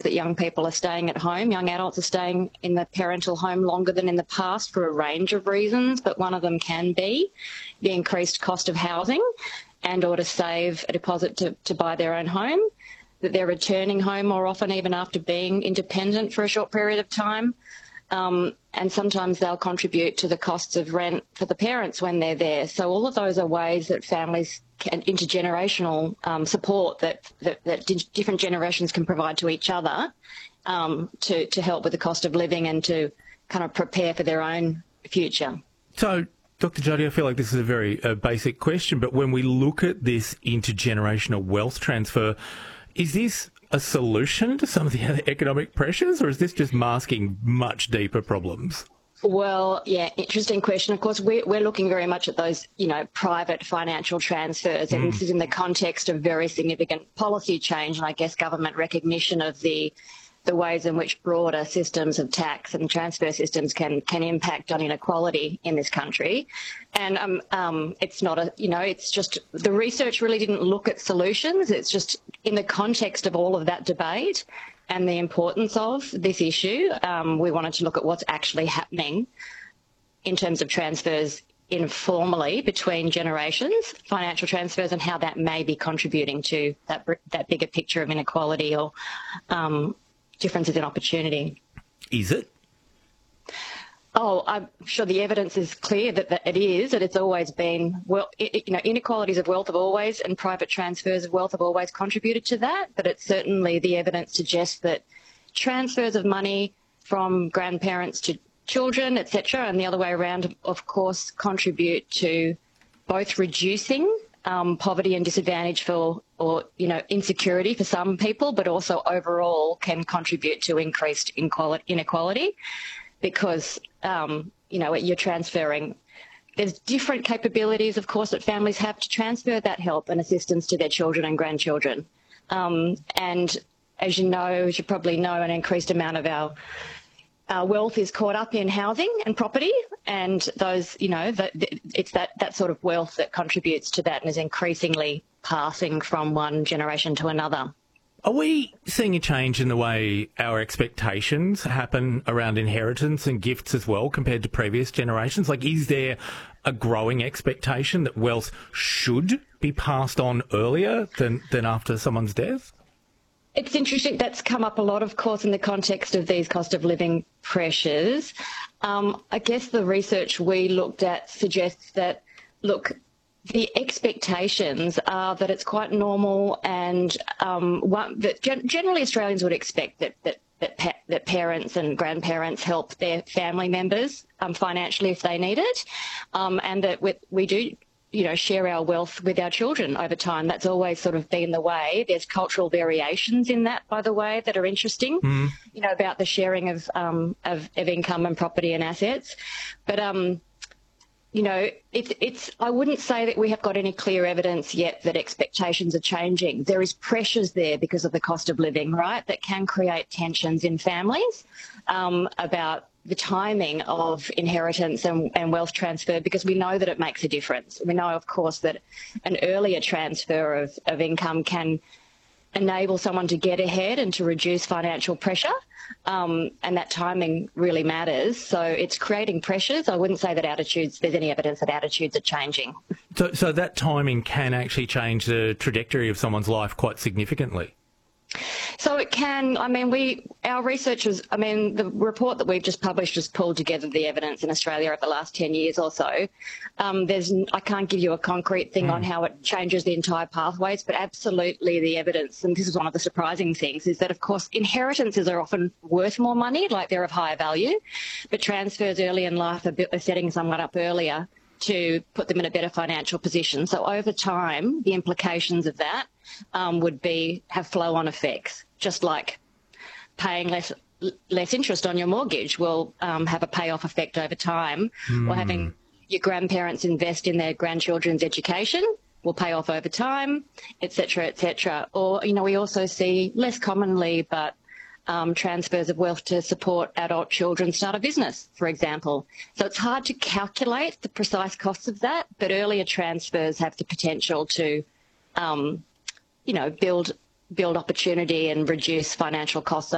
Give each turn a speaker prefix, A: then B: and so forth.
A: that young people are staying at home. Young adults are staying in the parental home longer than in the past for a range of reasons, but one of them can be the increased cost of housing and or to save a deposit to buy their own home, that they're returning home more often even after being independent for a short period of time. And sometimes they'll contribute to the costs of rent for the parents when they're there. So all of those are ways that families can, intergenerational support that different generations can provide to each other to help with the cost of living and to kind of prepare for their own future.
B: So, Dr. Jodie, I feel like this is a very basic question, but when we look at this intergenerational wealth transfer, is this a solution to some of the other economic pressures, or is this just masking much deeper problems?
A: Well, yeah, interesting question. Of course, we're looking very much at those, private financial transfers, and this is in the context of very significant policy change and I guess government recognition of the ways in which broader systems of tax and transfer systems can impact on inequality in this country. And it's not it's just the research really didn't look at solutions. It's just in the context of all of that debate and the importance of this issue, we wanted to look at what's actually happening in terms of transfers informally between generations, financial transfers, and how that may be contributing to that bigger picture of inequality or differences in opportunity.
B: Is it?
A: Oh, I'm sure the evidence is clear that it is, that it's always been, inequalities of wealth have always, and private transfers of wealth have always contributed to that, but it's certainly the evidence suggests that transfers of money from grandparents to children, etc., and the other way around, of course, contribute to both reducing poverty and disadvantage or insecurity for some people, but also overall can contribute to increased inequality because, you're transferring. There's different capabilities, of course, that families have to transfer that help and assistance to their children and grandchildren. And as you probably know, an increased amount of our wealth is caught up in housing and property, and those, it's that sort of wealth that contributes to that and is increasingly passing from one generation to another.
B: Are we seeing a change in the way our expectations happen around inheritance and gifts as well compared to previous generations? Like, is there a growing expectation that wealth should be passed on earlier than after someone's death?
A: It's interesting. That's come up a lot, of course, in the context of these cost of living pressures. I guess the research we looked at suggests that, look, the expectations are that it's quite normal and that generally Australians would expect that parents and grandparents help their family members financially if they need it, and that we do share our wealth with our children over time. That's always sort of been the way. There's cultural variations in that, by the way, that are interesting, about the sharing of income and property and assets. But, I wouldn't say that we have got any clear evidence yet that expectations are changing. There is pressures there because of the cost of living, right, that can create tensions in families about the timing of inheritance and wealth transfer, because we know that it makes a difference. We know, of course, that an earlier transfer of income can enable someone to get ahead and to reduce financial pressure, and that timing really matters. So it's creating pressures. I wouldn't say that there's any evidence that attitudes are changing.
B: So that timing can actually change the trajectory of someone's life quite significantly?
A: So it can. Our researchers, the report that we've just published has pulled together the evidence in Australia over the last 10 years or so. I can't give you a concrete thing on how it changes the entire pathways, but absolutely the evidence, and this is one of the surprising things, is that, of course, inheritances are often worth more money, like they're of higher value, but transfers early in life are setting someone up earlier to put them in a better financial position. So over time, the implications of that would have flow-on effects, just like paying less interest on your mortgage will have a payoff effect over time, or having your grandparents invest in their grandchildren's education will pay off over time, et cetera, et cetera. Or, we also see less commonly, but transfers of wealth to support adult children start a business, for example. So it's hard to calculate the precise costs of that, but earlier transfers have the potential to, build opportunity and reduce financial costs